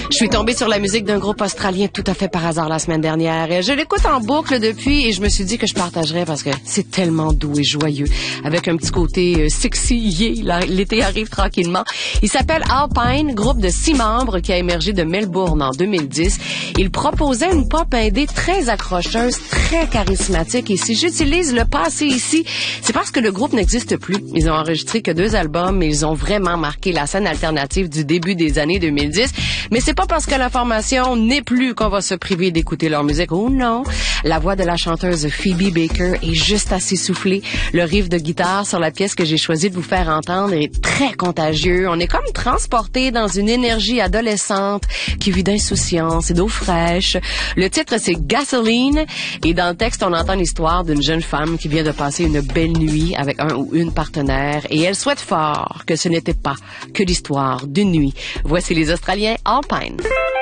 Je suis tombée sur la musique d'un groupe australien tout à fait par hasard la semaine dernière. Je l'écoute en boucle depuis et je me suis dit que je partagerais parce que c'est tellement doux et joyeux. Avec un petit côté sexy, l'été arrive tranquillement. Il s'appelle Alpine, groupe de 6 membres qui a émergé de Melbourne en 2010. Il proposait une pop indé très accrocheuse, très charismatique. Et si j'utilise le passé ici, c'est parce que le groupe n'existe plus. Ils ont enregistré que 2 albums, mais ils ont vraiment marqué la scène alternative du début des années 2010. Mais c'est pas parce que la formation n'est plus qu'on va se priver d'écouter leur musique. Oh non! La voix de la chanteuse Phoebe Baker est juste assez soufflée. Le riff de guitare sur la pièce que j'ai choisi de vous faire entendre est très contagieux. On est comme transporté dans une énergie adolescente qui vit d'insouciance et d'eau fraîche. Le titre, c'est Gasoline. Et dans le texte, on entend l'histoire d'une jeune femme qui vient de passer une belle nuit avec un ou une partenaire. Et elle souhaite fort que ce n'était pas que l'histoire d'une nuit. Voici les Australiens Alpine.